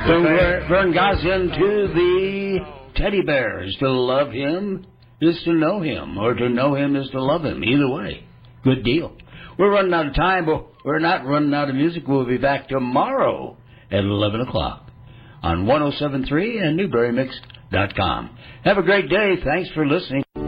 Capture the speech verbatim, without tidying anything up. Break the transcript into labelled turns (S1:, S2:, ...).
S1: So Vern Gosselin to the teddy bears. To love him is to know him, or to know him is to love him. Either way, good deal. We're running out of time, but we're not running out of music. We'll be back tomorrow at eleven o'clock on one oh seven point three and Newberry Mix dot com. Have a great day. Thanks for listening.